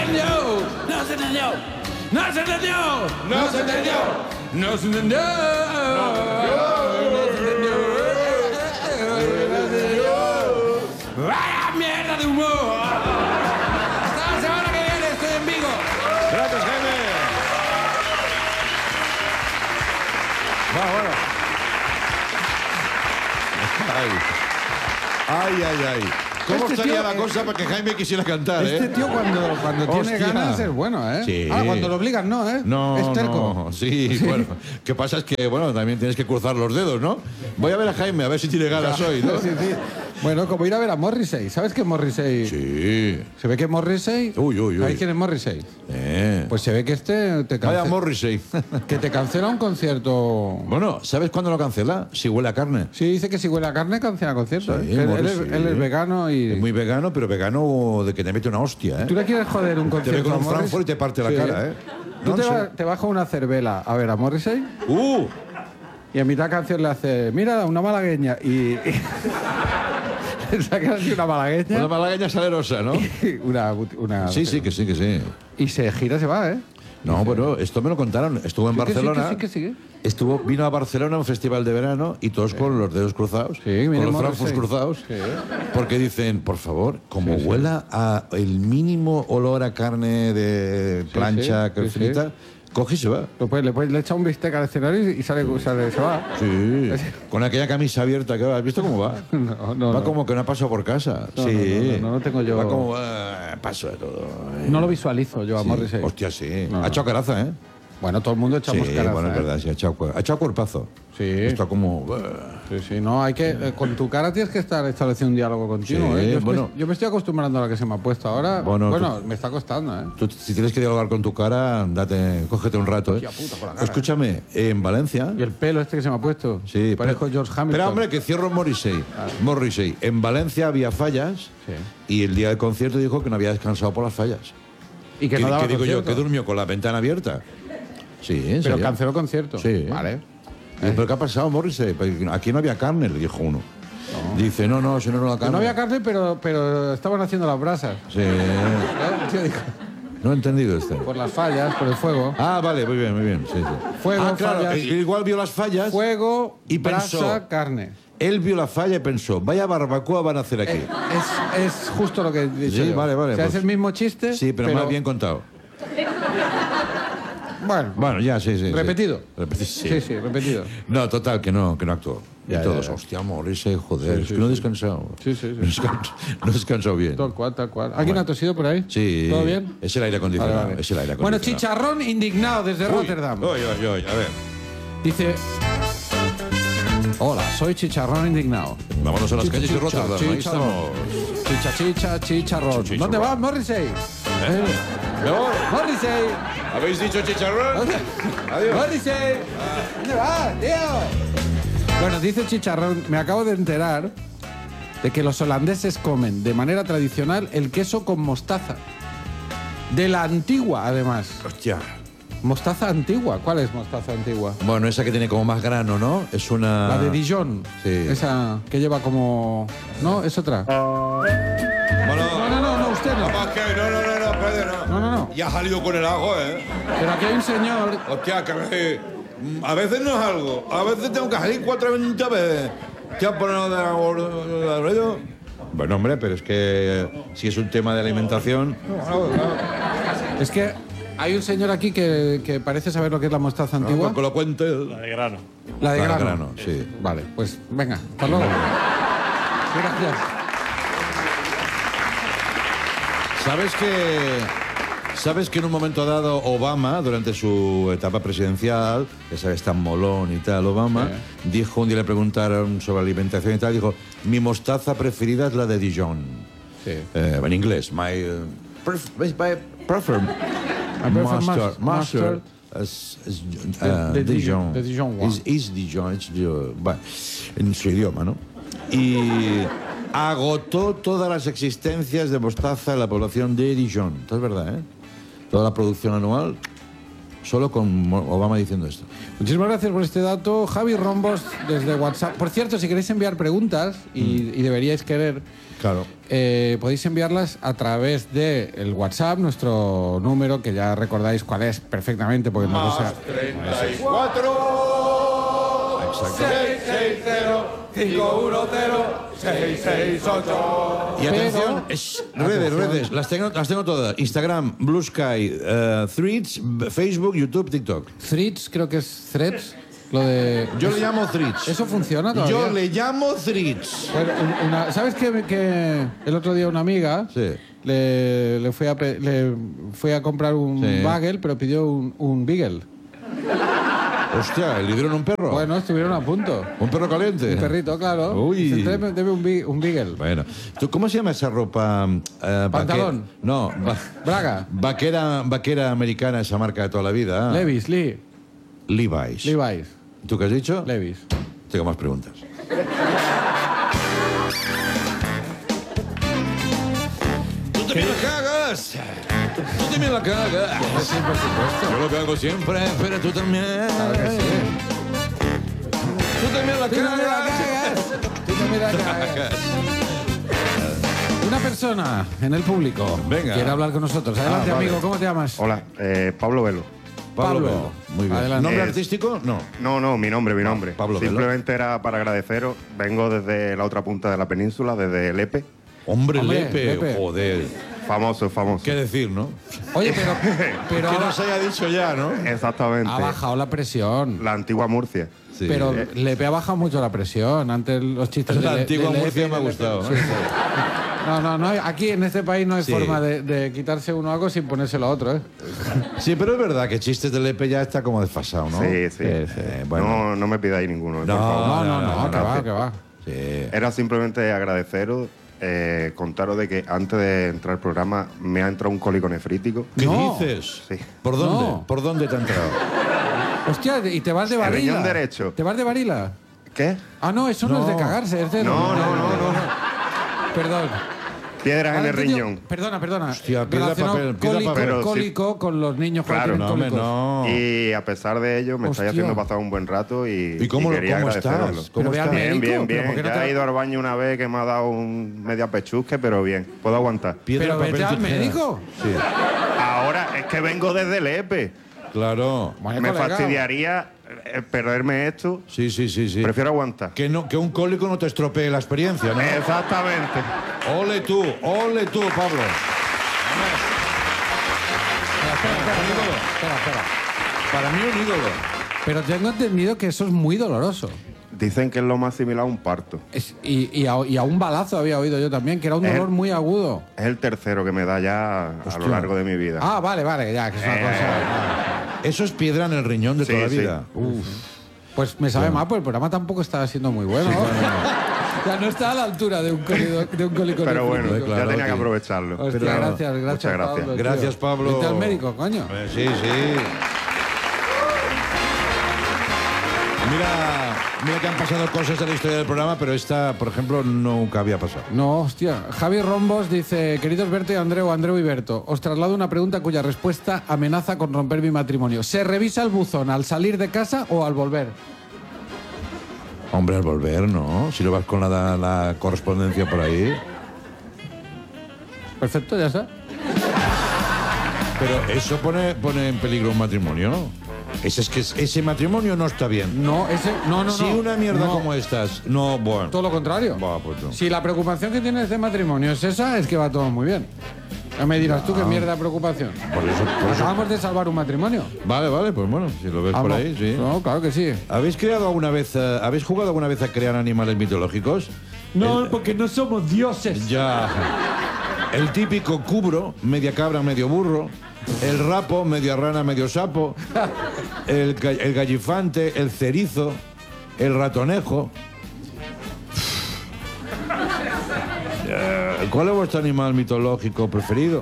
entendió. No se entendió. No se entendió. No se entendió. No se entendió. ¡Vaya mierda de humor! ¡Hasta la semana que viene! ¡Estoy en Vigo! Gracias, Jaime. Bueno. Ay. ¿Cómo Este estaría tío, la cosa para que Jaime quisiera cantar, Este tío cuando tiene Hostia. ganas es bueno, ¿eh? Sí. Cuando lo obligan no, ¿eh? No, es terco. no, sí, bueno. ¿Qué pasa? Es que, bueno, también tienes que cruzar los dedos, ¿no? Voy a ver a Jaime, a ver si tiene ganas hoy, ¿no? Sí. Bueno, como ir a ver a Morrissey. ¿Sabes qué es Morrissey? Sí. Se ve que Morrissey... Uy. ¿Sabes quién es Morrissey? Pues se ve que te vaya cancela... Morrissey. Que te cancela un concierto... Bueno, ¿sabes cuándo lo cancela? Si huele a carne. Sí, dice que si huele a carne cancela conciertos. Sí, ¿eh? Él Morrissey. es vegano y... Es muy vegano, pero vegano de que te mete una hostia, ¿eh? ¿Tú le quieres joder un Te concierto ve con a un Morrissey? Frankfurt y te parte la cara, ¿eh? Tú No, te vas con una cervela a ver a Morrissey y a mitad canción le hace, mira, una malagueña y saca así una malagueña. Una malagueña salerosa, ¿no? una Sí, que sí. Y se gira y se va, ¿eh? No, bueno, esto me lo contaron. Estuvo en Barcelona. Que sí. Vino a Barcelona a un festival de verano y todos con los dedos cruzados, Sí, con mira, los Frankfurts cruzados, Sí. porque dicen, por favor, como huela a el mínimo olor a carne de plancha que frita, coge y se va. Le echa un bistec al escenario y sale, se va. Sí, con aquella camisa abierta que va. ¿Has visto cómo va? No. Va como que no ha pasado por casa. No, sí. no tengo yo. Va como, paso de todo. No lo visualizo yo a Morrissey. Hostia, sí. No. Ha echado caraza, ¿eh? Bueno, todo el mundo echamos caraza, bueno, es verdad, sí, ha echado cuerpazo. Sí. Está como... Sí, no, hay que... con tu cara tienes que estar estableciendo un diálogo continuo, Sí, ¿eh? bueno. Yo me estoy acostumbrando a la que se me ha puesto ahora. Bueno, me está costando, ¿eh? Tú, si tienes que dialogar con tu cara, cógete un rato, ¿eh? Hostia puta, con la cara. Escúchame, en Valencia... Y el pelo este que se me ha puesto. Sí, Parezco George Hamilton. Espera, hombre, que cierro Morrissey. Morrissey. En Valencia había fallas y el día del concierto dijo que no había descansado por las fallas. Y que no daba ¿Qué digo yo? concierto. ¿Que durmió con la ventana abierta? Sí, en Pero serio. canceló concierto. Sí. Vale. ¿Pero qué ha pasado, Morrissey? Pues aquí no había carne, le dijo uno. Dice, no, si no la Que carne. no había carne, pero estaban haciendo las brasas. Sí. El tío dijo, No he entendido este. por las fallas, por el fuego. Ah, vale, muy bien. Sí. Fuego, claro, fallas. igual vio las fallas. Fuego, Y brasa, pensó- carne. Él vio la falla y pensó, vaya barbacoa van a hacer aquí. Es justo lo que he dicho Sí, yo. vale, O sea, pues- es el mismo chiste, Sí, pero más bien contado. Bueno, ya, sí. repetido. Sí. Sí, repetido. No, total, que no actuó. Ya, y todos, ya. hostia, Morrissey, joder, Sí, es sí, que no he sí. descansado. Sí. No he descansado bien. Tal cual. ¿Alguien ha tosido por ahí? Sí. ¿Todo bien? Es el aire acondicionado. Vale. Es el aire Bueno, acondicionado. Chicharrón indignado desde Rotterdam. Oye, a ver. Dice... Hola, soy Chicharrón indignado. Vámonos a las calles de Rotterdam. Ahí Chicharrón. estamos. Chicharrón. Chicharrón. ¿Dónde vas, Morrissey? Me voy. Morrissey. ¿Habéis dicho chicharrón? Adiós. Morrissey. ¿Dónde vas, tío? Bueno, dice Chicharrón, me acabo de enterar de que los holandeses comen de manera tradicional el queso con mostaza. De la antigua, además. Hostia. Mostaza antigua. ¿Cuál es mostaza antigua? Bueno, esa que tiene como más grano, ¿no? Es una... La de Dijon. Sí. Esa que lleva como... No, es otra. Bueno, No, usted no. Capaz que... No, espérate, no. No. Ya ha salido con el ajo, ¿eh? Pero aquí hay un señor... Hostia, que a veces no es algo. A veces tengo que salir 4 veces. ¿Qué has ponido de rollo? Bueno, hombre, pero es que si es un tema de alimentación... Es que hay un señor aquí que parece saber lo que es la mostaza antigua. Que lo cuente. La de grano. La de La de grano. grano, sí. Vale, pues venga, hasta luego. Gracias. ¿Sabes que en un momento dado Obama, durante su etapa presidencial, que sabes tan molón y tal, Obama, dijo, un día le preguntaron sobre alimentación y tal, dijo, mi mostaza preferida es la de Dijon. Sí. En inglés, my prefer mustard De Dijon. de Dijon one. Is Dijon, bueno, en su idioma, ¿no? Y agotó todas las existencias de mostaza en la población de Dijon. Esto es verdad, ¿eh? Toda la producción anual solo con Obama diciendo esto. Muchísimas gracias por este dato. Javi Rombos, desde WhatsApp. Por cierto, si queréis enviar preguntas, y deberíais querer, Claro. podéis enviarlas a través del WhatsApp, nuestro número, que ya recordáis cuál es perfectamente, porque no lo sé. 34 Exacto. 660-510-668. Y atención, redes, las tengo todas. Instagram, Blue Sky, Threads, Facebook, YouTube, TikTok. Threads, creo que es Threads. Lo de... Yo le llamo Threads. ¿Eso funciona todavía? Yo le llamo Threads. Bueno, ¿sabes que el otro día una amiga Sí. le fue a comprar un Sí. bagel, pero pidió un beagle? Hostia, ¿le dieron un perro? Bueno, estuvieron a punto. ¿Un perro caliente? Un perrito, claro. Uy. Dice, deme un beagle. Bueno, ¿tú cómo se llama esa ropa? Pantalón. No, Braga. vaquera americana, esa marca de toda la vida. Levi's. Levi's. ¿Tú qué has dicho? Levi's. Tengo más preguntas. ¡Tú también la cagas! ¡Tú también la cagas! Sí, por supuesto. Yo lo que hago siempre, pero tú también. Claro que sí. ¡Tú también la Tú también la cagas! cagas. Tú también la cagas. Una persona en el público Venga. quiere hablar con nosotros. Adelante, vale. amigo. ¿Cómo te llamas? Hola, Pablo Velo. Pablo Pablo. Velo. Muy bien. Adelante. ¿Nombre Es- artístico? No. No, mi nombre. Pablo Velo. Simplemente era para agradeceros. Vengo desde la otra punta de la península, desde Lepe. Hombre, Hombre, Lepe. Lepe. Joder. Famoso. ¿Qué decir, no? Oye, pero Que nos haya dicho ya, ¿no? Exactamente. ha bajado la presión. La antigua Murcia. Sí. Pero Lepe ha bajado mucho la presión. Antes los chistes La de antigua Lepe Murcia y me ha de gustado, Lepe. ¿eh? Sí, sí. No, aquí en este país no hay Sí. forma de quitarse uno algo sin ponérselo a otro, ¿eh? Sí, pero es verdad que chistes de Lepe ya está como desfasado, ¿no? Sí. Bueno. No me pidáis ninguno, por No, favor. No, que va, gracias. que va. Sí. Era simplemente agradeceros, contaros de que antes de entrar al programa me ha entrado un cólico nefrítico. ¿Qué No. dices? Sí. ¿Por dónde? No. ¿Por dónde te ha entrado? Hostia, ¿y te vas de El varila? riñón derecho. ¿Te vas de varila? ¿Qué? Ah, no, eso no, es de cagarse, es de... No. Perdón. Piedras en Ahora el he entendido- riñón. Perdona. Hostia, piedra, Relacionado papel, piedra, cólico, papel. Pero sí. cólico con los niños Claro, que tienen No, hombre, cólicos. no. Y a pesar de ello, me estáis Hostia. haciendo pasar un buen rato y ¿Y cómo quería agradeceros. estás? Pero ¿Cómo ve al estás? médico. Bien, ¿pero por qué no Ya te- he ido al baño una vez que me ha dado un media pechusque, pero bien, puedo aguantar. Piedra, Pero papel, vete al tijera. médico. Sí, Ahora es que vengo desde Lepe. claro. Bueno, Me colega. fastidiaría perderme esto. Sí. Prefiero aguantar. Que un cólico no te estropee la experiencia, ¿no? Exactamente. Ole tú, Pablo. Espera. Para mí un ídolo. Pero tengo entendido que eso es muy doloroso. Dicen que es lo más similar a un parto. Y a un balazo había oído yo también, que era un dolor muy agudo. Es el tercero que me da ya a lo largo de mi vida. Ah, vale, ya, que es una cosa... Eso es piedra en el riñón de Sí, toda la sí. vida. Pues me sabe mal, pues el programa tampoco estaba siendo muy bueno. Ya no está a la altura de un cólico Pero bueno, nefrítico. claro ya tenía que- que aprovecharlo. Hostia, Pero- gracias, Muchas gracias. Pablo, tío. Gracias, Pablo. Vete al médico, coño. Sí. Mira que han pasado cosas de la historia del programa, pero esta, por ejemplo, nunca había pasado. No, hostia. Javi Rombos dice, queridos Berto y Andreu y Berto, os traslado una pregunta cuya respuesta amenaza con romper mi matrimonio. ¿Se revisa el buzón al salir de casa o al volver? Hombre, al volver, ¿no? Si lo vas con la correspondencia por ahí. Perfecto, ya está. Pero eso pone en peligro un matrimonio. Ese matrimonio no está bien. No, no. Si una mierda No. como estas, no, bueno. Todo lo contrario. Va, pues no. Si la preocupación que tienes de matrimonio es esa, es que va todo muy bien. Ya me dirás tú qué mierda de preocupación. Por eso. Acabamos de salvar un matrimonio. Vale, pues bueno, si lo ves por Vamos. ahí, sí. No, claro que sí. ¿Habéis jugado alguna vez a crear animales mitológicos? No, porque no somos dioses. Ya. El típico cubro, media cabra, medio burro. El rapo, media rana, medio sapo. El gallifante, el cerizo. El ratonejo. ¿Cuál es vuestro animal mitológico preferido?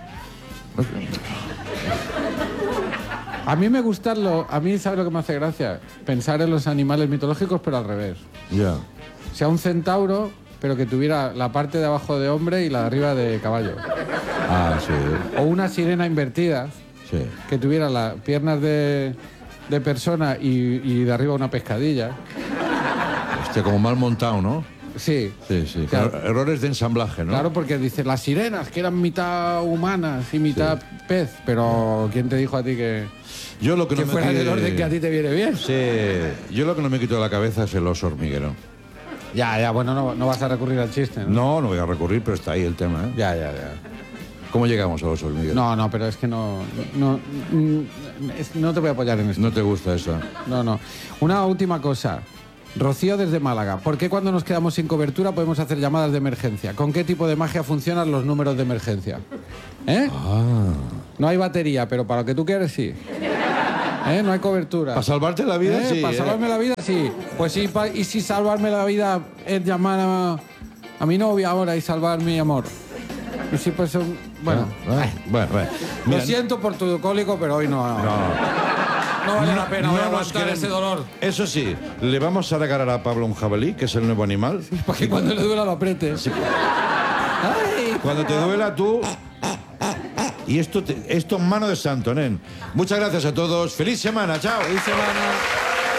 A mí me gustan a mí, ¿sabes lo que me hace gracia? Pensar en los animales mitológicos, pero al revés. Ya. O sea, un centauro, pero que tuviera la parte de abajo de hombre y la de arriba de caballo. Ah, sí. O una sirena invertida, Sí. que tuviera las piernas de persona y de arriba una pescadilla. Como mal montado, ¿no? Sí. Sí. Claro. Errores de ensamblaje, ¿no? Claro, porque dice las sirenas, que eran mitad humanas y mitad pez, pero ¿quién te dijo a ti que Yo lo que no me fuera quite- del orden que a ti te viene bien? Sí, yo lo que no me quito de la cabeza es el oso hormiguero. Ya, bueno, no vas a recurrir al chiste, ¿no? No voy a recurrir, pero está ahí el tema, ¿eh? Ya. ¿Cómo llegamos a los hormigueros? No, pero es que no te voy a apoyar en esto. ¿No te gusta eso? No. Una última cosa. Rocío desde Málaga. ¿Por qué cuando nos quedamos sin cobertura podemos hacer llamadas de emergencia? ¿Con qué tipo de magia funcionan los números de emergencia? ¿Eh? No hay batería, pero para lo que tú quieres, sí. No hay cobertura. ¿Para salvarte la vida? Sí. Para salvarme la vida, sí. Pues sí, y si salvarme la vida es llamar a mi novia ahora y salvar mi amor. Y si pues bueno. Bueno. Lo Mira, siento por tu cólico, pero hoy no vale la pena, voy a nos aguantar queremos. ese dolor. Eso sí, le vamos a regalar a Pablo un jabalí, que es el nuevo animal. Para que cuando le duela lo apretes. Ay. Cuando te duela tú... Y esto en mano de santo, nen. Muchas gracias a todos. ¡Feliz semana! ¡Chao! Feliz semana.